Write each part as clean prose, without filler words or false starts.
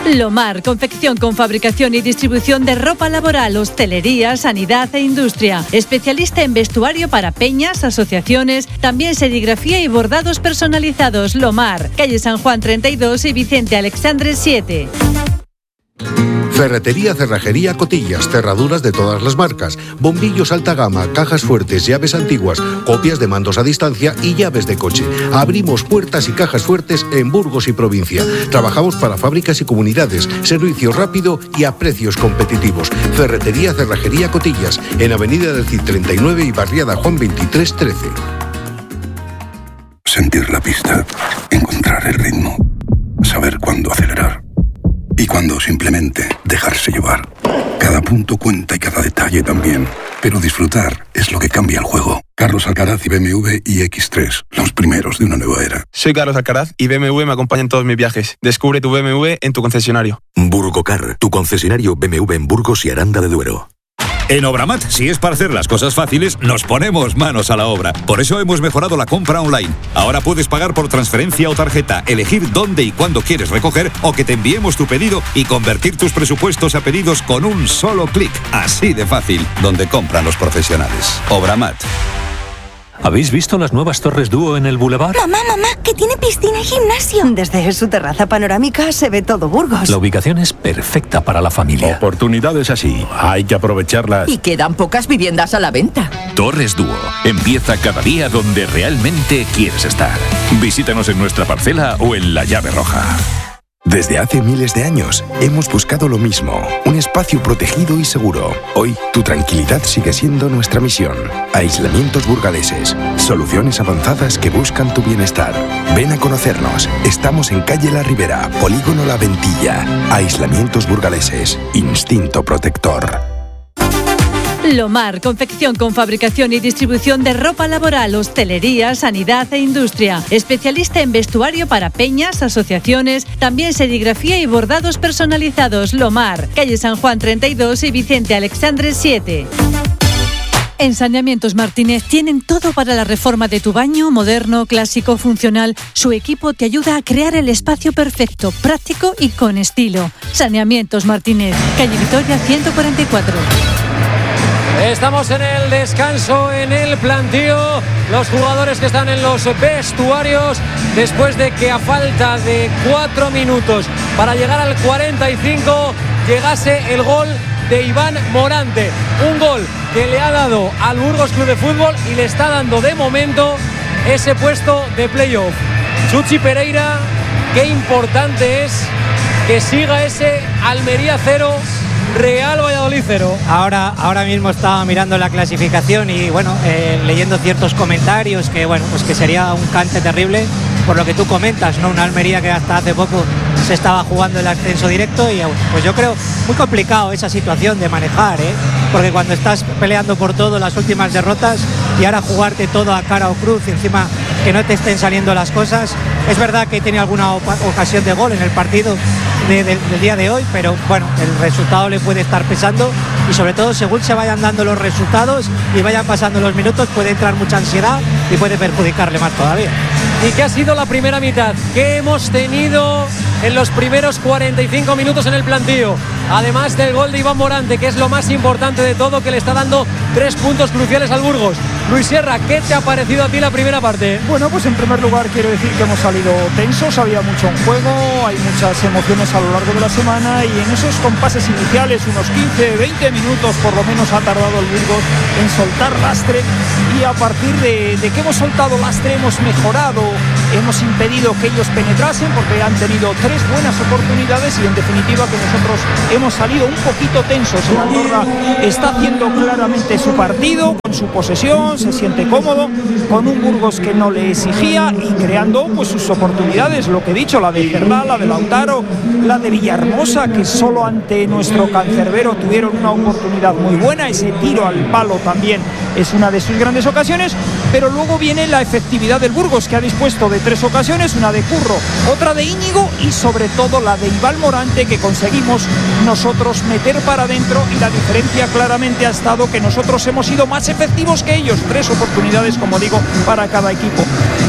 Lomar, confección con fabricación y distribución de ropa laboral, hostelería, sanidad e industria. Especialista en vestuario para peñas, asociaciones, también serigrafía y bordados personalizados. Lomar, calle San Juan 32 y Vicente Alexandre 7. Ferretería Cerrajería Cotillas, cerraduras de todas las marcas, bombillos alta gama, cajas fuertes, llaves antiguas, copias de mandos a distancia y llaves de coche. Abrimos puertas y cajas fuertes en Burgos y provincia. Trabajamos para fábricas y comunidades, servicio rápido y a precios competitivos. Ferretería Cerrajería Cotillas, en Avenida del Cid 39 y Barriada Juan 23 13. Sentir la pista, encontrar el ritmo, saber cuándo acelerar. Y cuando simplemente dejarse llevar. Cada punto cuenta y cada detalle también. Pero disfrutar es lo que cambia el juego. Carlos Alcaraz y BMW iX3, los primeros de una nueva era. Soy Carlos Alcaraz y BMW me acompaña en todos mis viajes. Descubre tu BMW en tu concesionario. Burgocar, tu concesionario BMW en Burgos y Aranda de Duero. En Obramat, si es para hacer las cosas fáciles, nos ponemos manos a la obra. Por eso hemos mejorado la compra online. Ahora puedes pagar por transferencia o tarjeta, elegir dónde y cuándo quieres recoger o que te enviemos tu pedido y convertir tus presupuestos a pedidos con un solo clic. Así de fácil, donde compran los profesionales. Obramat. ¿Habéis visto las nuevas torres Dúo en el Boulevard? Mamá, que tiene piscina y gimnasio. Desde su terraza panorámica se ve todo Burgos. La ubicación es perfecta para la familia. Oportunidades así, hay que aprovecharlas. Y quedan pocas viviendas a la venta. Torres Dúo. Empieza cada día donde realmente quieres estar. Visítanos en nuestra parcela o en La Llave Roja. Desde hace miles de años hemos buscado lo mismo, un espacio protegido y seguro. Hoy, tu tranquilidad sigue siendo nuestra misión. Aislamientos burgaleses, soluciones avanzadas que buscan tu bienestar. Ven a conocernos. Estamos en calle La Ribera, Polígono La Ventilla. Aislamientos burgaleses, instinto protector. Lomar, confección con fabricación y distribución de ropa laboral, hostelería, sanidad e industria. Especialista en vestuario para peñas, asociaciones, también serigrafía y bordados personalizados. Lomar, calle San Juan 32 y Vicente Alexandre 7. En Saneamientos Martínez tienen todo para la reforma de tu baño, moderno, clásico, funcional. Su equipo te ayuda a crear el espacio perfecto, práctico y con estilo. Saneamientos Martínez, calle Vitoria 144. Estamos en el descanso, en el plantío. Los jugadores que están en los vestuarios después de que a falta de 4 minutos para llegar al 45 llegase el gol de Iván Morante. Un gol que le ha dado al Burgos Club de Fútbol y le está dando de momento ese puesto de playoff. Chuchi Pereira, qué importante es que siga ese Almería 0, Real Valladolid 0. Ahora mismo estaba mirando la clasificación y leyendo ciertos comentarios que pues que sería un cante terrible por lo que tú comentas, ¿no? Una Almería que hasta hace poco se estaba jugando el ascenso directo y pues yo creo muy complicado esa situación de manejar, porque cuando estás peleando por todo, las últimas derrotas y ahora jugarte todo a cara o cruz y encima que no te estén saliendo las cosas. Es verdad que tiene alguna ocasión de gol en el partido del día de hoy, pero el resultado le puede estar pesando y sobre todo según se vayan dando los resultados y vayan pasando los minutos puede entrar mucha ansiedad y puede perjudicarle más todavía. ¿Y qué ha sido la primera mitad? ¿Qué hemos tenido en los primeros 45 minutos en el plantío? Además del gol de Iván Morante, que es lo más importante de todo, que le está dando 3 puntos cruciales al Burgos. Luis Sierra, ¿qué te ha parecido a ti la primera parte? Bueno, pues en primer lugar quiero decir que hemos salido tensos, había mucho en juego, hay muchas emociones a lo largo de la semana y en esos compases iniciales, unos 15-20 minutos por lo menos ha tardado el Burgos en soltar lastre y a partir de que hemos soltado lastre hemos mejorado, hemos impedido que ellos penetrasen porque han tenido 3 buenas oportunidades y en definitiva que nosotros hemos salido un poquito tensos. El Andorra está haciendo claramente su partido, con su posesión, se siente cómodo, con un Burgos que no le exigía y creando pues sus oportunidades, lo que he dicho, la de Cerdá, la de Lautaro, la de Villahermosa, que solo ante nuestro cancerbero tuvieron una oportunidad muy buena, ese tiro al palo también es una de sus grandes ocasiones, pero luego viene la efectividad del Burgos, que ha dispuesto de 3 ocasiones, una de Curro, otra de Íñigo y sobre todo la de Iván Morante, que conseguimos nosotros meter para adentro y la diferencia claramente ha estado que nosotros hemos sido más efectivos que ellos, 3 oportunidades, como digo, para cada equipo.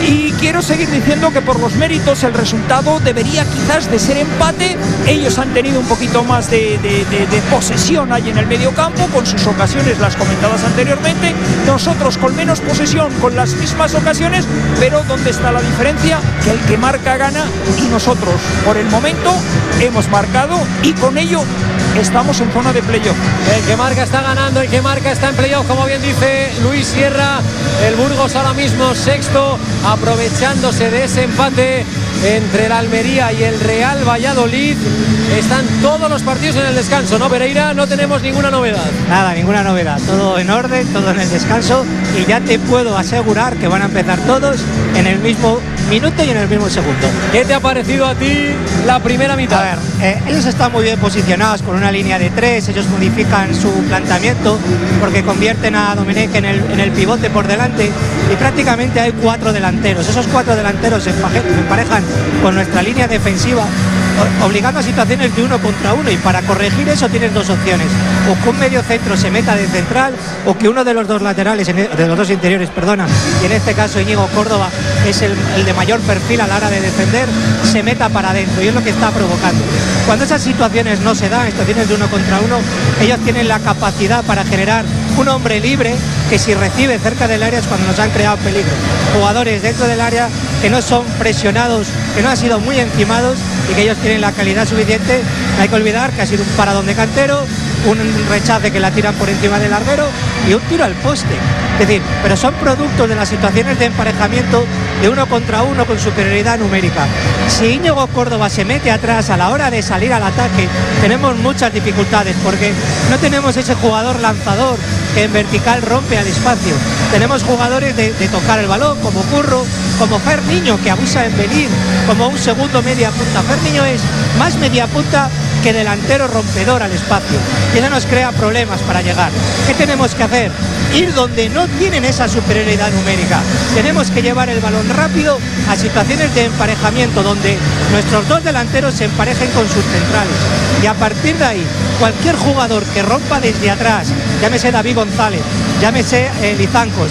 Y quiero seguir diciendo que por los méritos el resultado debería quizás de ser empate. Ellos han tenido un poquito más de posesión ahí en el medio campo, con sus ocasiones, las comentadas anteriormente. Nosotros con menos posesión, con las mismas ocasiones, pero ¿dónde está la diferencia? Que el que marca gana, y nosotros por el momento hemos marcado y con ello estamos en zona de playoff. El que marca está ganando, el que marca está en playoff, como bien dice Luis Sierra. El Burgos ahora mismo sexto, aprovechándose de ese empate entre el Almería y el Real Valladolid. Están todos los partidos en el descanso, ¿no, Pereira? No tenemos ninguna novedad. Nada, ninguna novedad. Todo en orden, todo en el descanso. Y ya te puedo asegurar que van a empezar todos en el mismo minuto y en el mismo segundo. ¿Qué te ha parecido a ti la primera mitad? A ver, ellos están muy bien posicionados con una línea de 3. Ellos modifican su planteamiento porque convierten a Domenech en el pivote por delante y prácticamente hay 4 delanteros. Esos 4 delanteros se emparejan con nuestra línea defensiva, obligando a situaciones de 1 contra 1, y para corregir eso tienes dos opciones: o que un medio centro se meta de central, o que uno de los dos laterales, de los dos interiores, y en este caso Íñigo Córdoba es el de mayor perfil a la hora de defender, se meta para adentro, y es lo que está provocando. Cuando esas situaciones no se dan, situaciones de 1 contra 1, ellos tienen la capacidad para generar un hombre libre que, si recibe cerca del área, es cuando nos han creado peligro. Jugadores dentro del área que no son presionados, que no han sido muy encimados y que ellos tienen la calidad suficiente. No hay que olvidar que ha sido un paradón de Cantero, un rechace que la tiran por encima del larguero y un tiro al poste. Es decir, pero son productos de las situaciones de emparejamiento de 1 contra 1 con superioridad numérica. Si Íñigo Córdoba se mete atrás a la hora de salir al ataque, tenemos muchas dificultades porque no tenemos ese jugador lanzador que en vertical rompe al espacio. Tenemos jugadores de tocar el balón, como Curro, como Ferniño, que abusa en venir, como un segundo media punta. Ferniño es más media punta que delantero rompedor al espacio, y eso nos crea problemas para llegar. ¿Qué tenemos que hacer? Ir donde no tienen esa superioridad numérica. Tenemos que llevar el balón rápido a situaciones de emparejamiento donde nuestros dos delanteros se emparejen con sus centrales, y a partir de ahí cualquier jugador que rompa desde atrás, llámese David González, llámese Lizancos,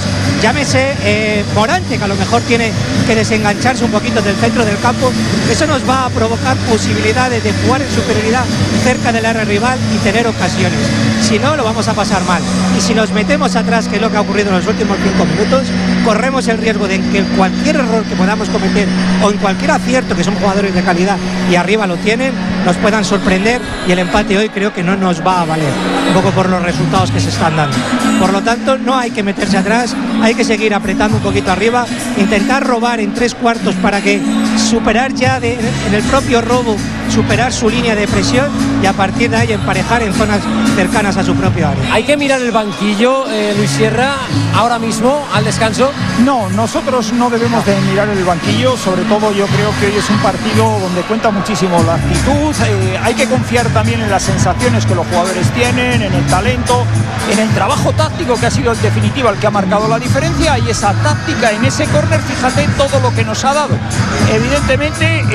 llámese Morante, que a lo mejor tiene que desengancharse un poquito del centro del campo, eso nos va a provocar posibilidades de jugar en superioridad cerca del área rival y tener ocasiones. Si no, lo vamos a pasar mal. Y si nos metemos atrás, que es lo que ha ocurrido en los últimos 5 minutos, corremos el riesgo de que cualquier error que podamos cometer, o en cualquier acierto, que son jugadores de calidad y arriba lo tienen, nos puedan sorprender, y el empate hoy creo que no nos va a valer, un poco por los resultados que se están dando. Por lo tanto, no hay que meterse atrás, hay que seguir apretando un poquito arriba, intentar robar en 3/4 para que superar ya en el propio robo, superar su línea de presión, y a partir de ahí emparejar en zonas cercanas a su propio área. ¿Hay que mirar el banquillo, Luis Sierra, ahora mismo, al descanso? No, nosotros no debemos de mirar el banquillo. Sobre todo yo creo que hoy es un partido donde cuenta muchísimo la actitud. Hay que confiar también en las sensaciones que los jugadores tienen, en el talento, en el trabajo táctico, que ha sido en definitiva el que ha marcado la diferencia, y esa táctica en ese córner, fíjate todo lo que nos ha dado. Evidentemente,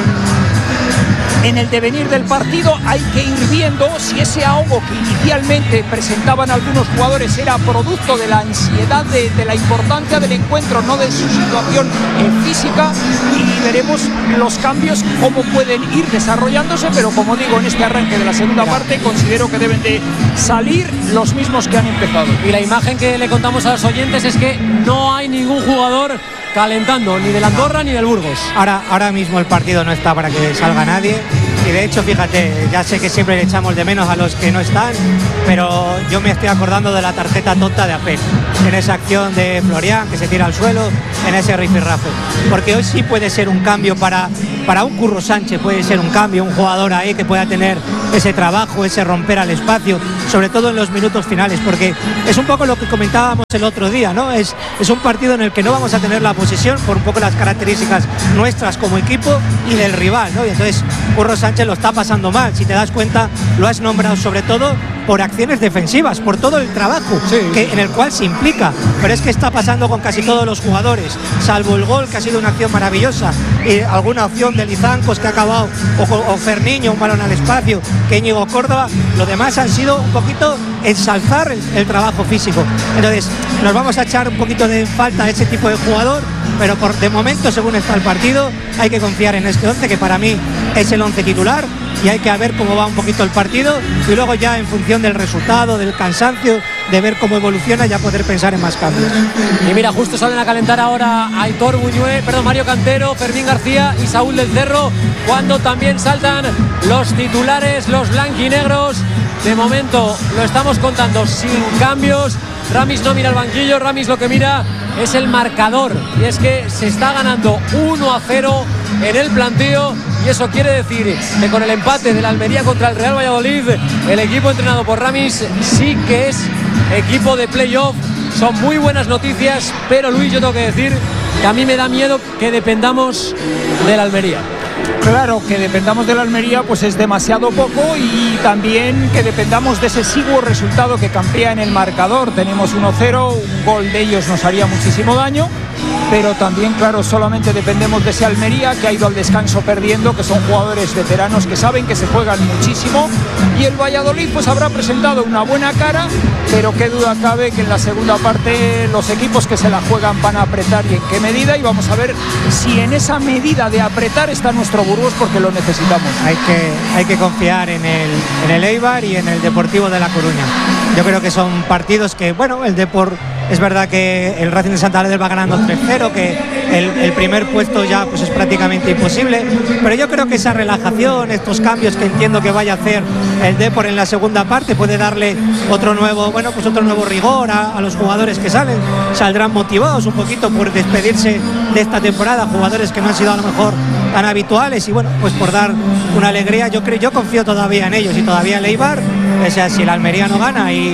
en el devenir del partido hay que ir viendo si ese ahogo que inicialmente presentaban algunos jugadores era producto de la ansiedad, de la importancia del encuentro, no de su situación física, y veremos los cambios cómo pueden ir desarrollándose. Pero como digo, en este arranque de la segunda parte considero que deben de salir los mismos que han empezado. Y la imagen que le contamos a los oyentes es que no hay ningún jugador calentando, ni del Andorra ni del Burgos. Ahora mismo el partido no está para que salga nadie, y de hecho, fíjate, ya sé que siempre le echamos de menos a los que no están, pero yo me estoy acordando de la tarjeta tonta de Apel, en esa acción de Florian que se tira al suelo, en ese rifirrafe, porque hoy sí puede ser un cambio para un Curro Sánchez, puede ser un cambio, un jugador ahí que pueda tener ese trabajo, ese romper al espacio, sobre todo en los minutos finales, porque es un poco lo que comentábamos el otro día, ¿no? Es un partido en el que no vamos a tener la posesión por un poco las características nuestras como equipo y del rival, ¿no? Y entonces Curro Sánchez lo está pasando mal. Si te das cuenta, lo has nombrado sobre todo por acciones defensivas, por todo el trabajo en el cual se implica, pero es que está pasando con casi todos los jugadores, salvo el gol, que ha sido una acción maravillosa, y alguna opción de Lizancos que ha acabado, o Ferniño, un balón al espacio, que Íñigo Córdoba. Lo demás han sido un poquito ensalzar el trabajo físico. Entonces, nos vamos a echar un poquito de falta a ese tipo de jugador, pero de momento, según está el partido, hay que confiar en este 11, que para mí es el 11 titular, y hay que ver cómo va un poquito el partido, y luego ya en función del resultado, del cansancio, de ver cómo evoluciona, ya poder pensar en más cambios. Y mira, justo salen a calentar ahora Aitor Buñuel, Mario Cantero, Fermín García y Saúl del Cerro, cuando también saltan los titulares, los blanquinegros. De momento lo estamos contando sin cambios. Ramis no mira el banquillo, Ramis lo que mira es el marcador, y es que se está ganando 1-0 en el planteo, y eso quiere decir que con el empate del Almería contra el Real Valladolid, el equipo entrenado por Ramis sí que es equipo de playoff. Son muy buenas noticias, pero Luis, yo tengo que decir que a mí me da miedo que dependamos del Almería. Claro, que dependamos de la Almería pues es demasiado poco, y también que dependamos de ese exiguo resultado que campea en el marcador. Tenemos 1-0, un gol de ellos nos haría muchísimo daño, pero también, claro, solamente dependemos de ese Almería que ha ido al descanso perdiendo, que son jugadores veteranos que saben que se juegan muchísimo, y el Valladolid pues habrá presentado una buena cara, pero qué duda cabe que en la segunda parte los equipos que se la juegan van a apretar, y en qué medida, y vamos a ver si en esa medida de apretar está nuestro Burgos, porque lo necesitamos. Hay que confiar en el Eibar y en el Deportivo de La Coruña. Yo creo que son partidos que, bueno, el Depor, es verdad que el Racing de Santander va ganando 3-0, que el primer puesto ya pues es prácticamente imposible, pero yo creo que esa relajación, estos cambios que entiendo que vaya a hacer el Depor en la segunda parte, puede darle otro nuevo rigor a los jugadores que saldrán motivados un poquito por despedirse de esta temporada, jugadores que no han sido a lo mejor tan habituales, y bueno, pues por dar una alegría. Yo confío todavía en ellos, y todavía el Eibar, o sea, si el Almería no gana y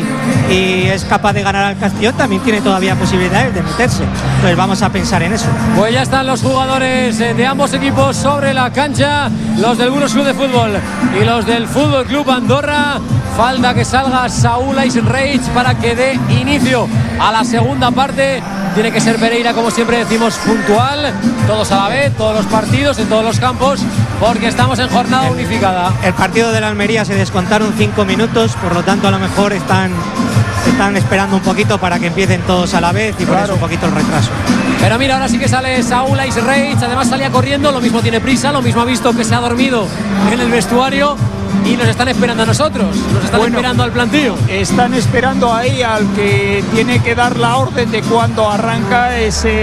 es capaz de ganar al Castellón, también tiene todavía posibilidades de meterse. Entonces vamos a pensar en eso. Pues ya están los jugadores de ambos equipos sobre la cancha, los del Burgos Club de Fútbol y los del Fútbol Club Andorra. Falta que salga Saúl Reich para que dé inicio a la segunda parte. Tiene que ser Pereira, como siempre decimos, puntual, todos a la vez, todos los partidos, en todos los campos, porque estamos en jornada unificada. El partido de la Almería se descontaron 5 minutos, por lo tanto a lo mejor están esperando un poquito para que empiecen todos a la vez, y por eso un poquito el retraso. Pero mira, ahora sí que sale Saúl Reich, además salía corriendo, lo mismo tiene prisa, lo mismo ha visto que se ha dormido en el vestuario, y nos están esperando a nosotros, nos están esperando al plantío. Están esperando ahí al que tiene que dar la orden de cuando arranca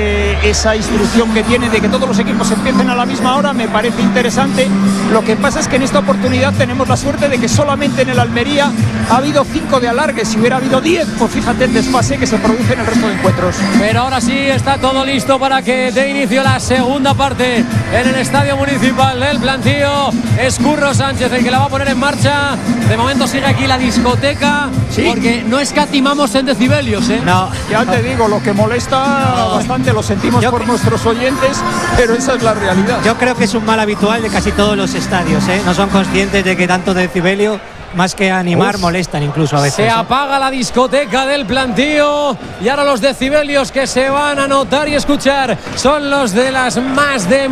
esa instrucción que tiene de que todos los equipos empiecen a la misma hora. Me parece interesante. Lo que pasa es que en esta oportunidad tenemos la suerte de que solamente en el Almería ha habido 5 de alargue. Si hubiera habido 10, pues fíjate el desfase que se produce en el resto de encuentros. Pero ahora sí está todo listo para que dé inicio la segunda parte en el Estadio Municipal del Plantío. Es Curro Sánchez el que la va a poner en marcha. De momento sigue aquí la discoteca, ¿sí? Porque no escatimamos en decibelios, ¿eh? No, ya te digo, lo que molesta bastante, lo sentimos por nuestros oyentes, pero esa es la realidad. Yo creo que es un mal habitual de casi todos los estadios, ¿eh? No son conscientes de que tanto decibelio, más que animar, molestan incluso a veces. Se apaga la discoteca del Plantío, y ahora los decibelios que se van a notar y escuchar son los de las más de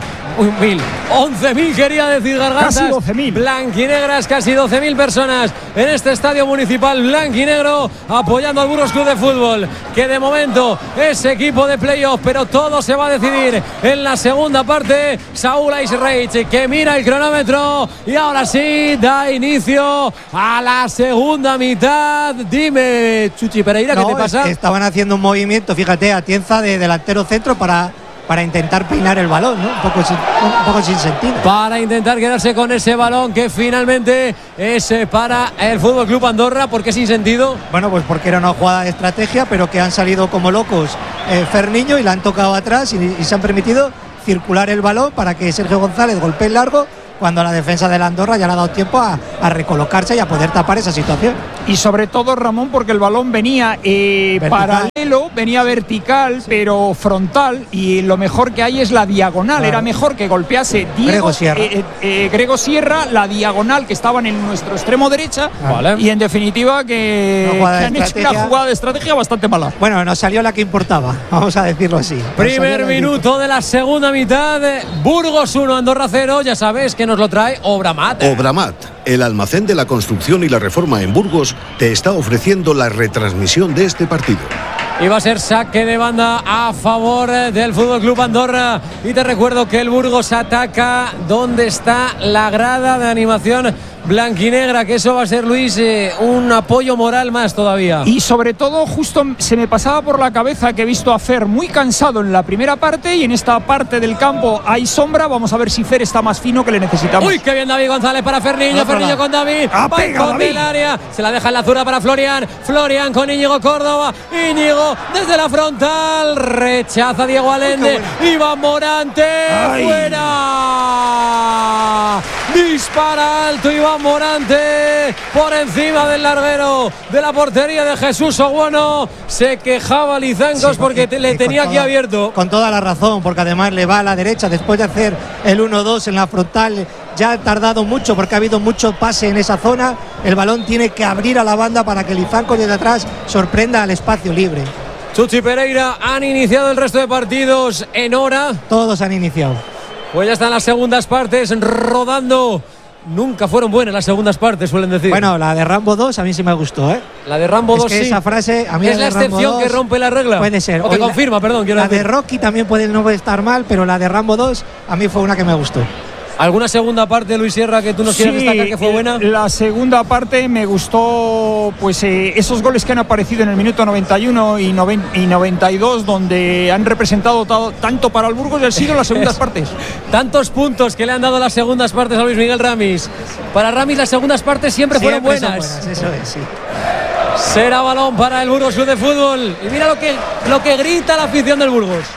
11.000 quería decir, gargantas. Casi 12.000. Blanquinegras, casi 12.000 personas en este estadio municipal blanquinegro, apoyando al Burgos Club de Fútbol, que de momento es equipo de playoff, pero todo se va a decidir en la segunda parte. Saúl Reich, que mira el cronómetro, y ahora sí da inicio a la segunda mitad. Dime, Chuchi Pereira, ¿qué te pasa? Estaban haciendo un movimiento, fíjate, Atienza de delantero centro para intentar peinar el balón, ¿no? Un poco sin sentido. Para intentar quedarse con ese balón que finalmente es para el Fútbol Club Andorra. ¿Por qué sin sentido? Bueno, pues porque era una jugada de estrategia, pero que han salido como locos Ferniño, y la han tocado atrás, y se han permitido circular el balón para que Sergio González golpee el largo, cuando la defensa de la Andorra ya le ha dado tiempo a recolocarse y a poder tapar esa situación. Y sobre todo, Ramón, porque el balón venía paralelo, venía vertical, pero frontal, y lo mejor que hay es la diagonal. Claro. Era mejor que golpease Grego Sierra, la diagonal que estaban en nuestro extremo derecha, y en definitiva que han hecho una jugada de estrategia bastante mala. Bueno, nos salió la que importaba, vamos a decirlo así. Primer minuto de la segunda mitad, Burgos 1, Andorra 0, ya sabes que nos lo trae Obramat. Obramat, el almacén de la construcción y la reforma en Burgos te está ofreciendo la retransmisión de este partido. Y va a ser saque de banda a favor del Fútbol Club Andorra. Y te recuerdo que el Burgos ataca donde está la grada de animación blanquinegra, que eso va a ser, Luis, un apoyo moral más todavía. Y sobre todo, justo se me pasaba por la cabeza que he visto a Fer muy cansado en la primera parte, y en esta parte del campo hay sombra. Vamos a ver si Fer está más fino, que le necesitamos. Uy, qué bien David González para Ferniño. Ferniño con David. Pega, David. El área. Se la deja en la zurda para Florian. Florian con Íñigo Córdoba. Íñigo desde la frontal. Rechaza Diego Allende. Iván Morante. Ay. Fuera. Dispara alto Iván Morante por encima del larguero de la portería de Jesús Oguono. Se quejaba Lizancos porque le tenía aquí abierto. Con toda la razón, porque además le va a la derecha después de hacer el 1-2 en la frontal. Ya ha tardado mucho porque ha habido mucho pase en esa zona. El balón tiene que abrir a la banda para que Lizancos desde atrás sorprenda al espacio libre. Chuchi Pereira, han iniciado el resto de partidos en hora. Todos han iniciado. Pues ya están las segundas partes rodando. Nunca fueron buenas las segundas partes, suelen decir. Bueno, la de Rambo 2 a mí sí me gustó, ¿eh? La de Rambo 2 que sí. Esa frase a mí es la excepción que rompe la regla. Puede ser. O que confirma, perdón. La de Rocky también no puede estar mal, pero la de Rambo 2 a mí fue una que me gustó. ¿Alguna segunda parte, Luis Sierra, que tú nos quieras destacar que fue buena? La segunda parte me gustó, pues esos goles que han aparecido en el minuto 91 y 92, donde han representado tanto para el Burgos, y han sido las segundas partes. Tantos puntos que le han dado las segundas partes a Luis Miguel Ramis. Para Ramis las segundas partes siempre fueron buenas. Eso es, sí. Será balón para el Burgos Club de Fútbol. Y mira lo que grita la afición del Burgos.